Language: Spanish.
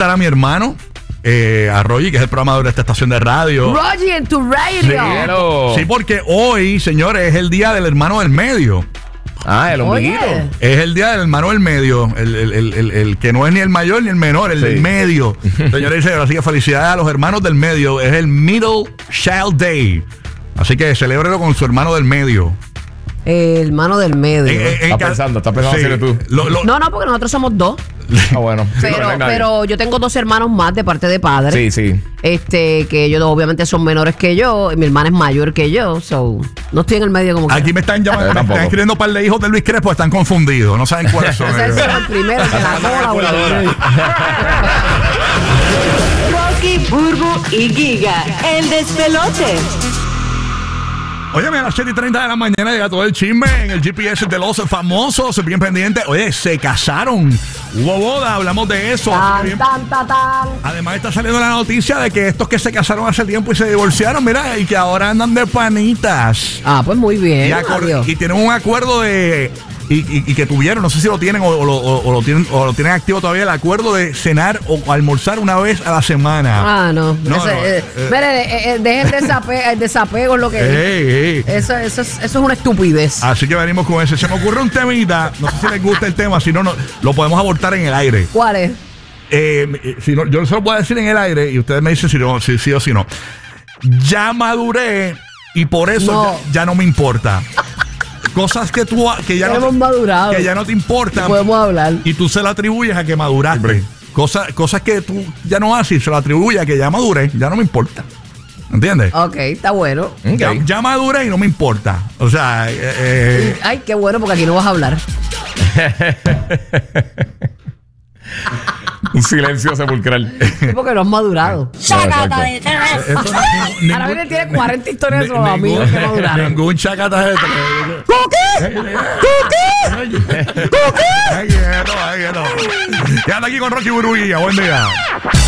saludar a mi hermano, a Rogi, que es el programador de esta estación de radio. Rogi en tu radio. Sí, porque hoy, señores, es el día del hermano del medio. El ombliguito. Es el día del hermano del medio, el que no es ni el mayor ni el menor, el del medio. Señores, así que felicidades a los hermanos del medio. Es el Middle Child Day. Así que celébrelo con su hermano del medio. El hermano del medio. Está pensando sí. Ser tú. No, porque nosotros somos dos. Bueno. Pero yo tengo 2 hermanos más de parte de padre. Sí. Que ellos obviamente son menores que yo. Y mi hermana es mayor que yo. So, no estoy en el medio como que. Aquí me están llamando, me están escribiendo un par de hijos de Luis Crespo, están confundidos. No saben cuáles son. Ese es el primero que la cola. Rocky, Burbu y Giga, el despelote. Óyeme, a las 7:30 de la mañana llega todo el chisme en el GPS de los famosos. Bien pendiente. Oye, se casaron. Hubo boda, hablamos de eso. Además está saliendo la noticia de que estos que se casaron hace tiempo y se divorciaron, mira, y que ahora andan de panitas. Pues muy bien. Y tienen un acuerdo de... Y que tuvieron, no sé si lo tienen o lo tienen activo todavía, el acuerdo de cenar o almorzar una vez a la semana. No. Mire, dejen el desapego en lo que Eso es una estupidez. Así que venimos con eso. Se me ocurre un temita, no sé si les gusta el tema, si no, lo podemos abortar en el aire. ¿Cuál es? Si no, yo se lo puedo decir en el aire y ustedes me dicen si sí o si no. Ya maduré y por eso ya no me importa. Cosas que ya no te importan. Podemos hablar. Y tú se lo atribuyes a que maduraste. Cosas que tú ya no haces y se lo atribuyes a que ya maduré, ya no me importa. ¿Entiendes? Ok, está bueno. Ya maduré y no me importa. O sea, ay, qué bueno, porque aquí no vas a hablar. Un silencio sepulcral. Porque no has madurado. Chacata de tres. Ahora viene, tiene 40 historias sobre los amigos que maduraron. Ningún chacata de tres. ¡Cuquí! Quédate aquí con Rocky Burbuilla. Buen día.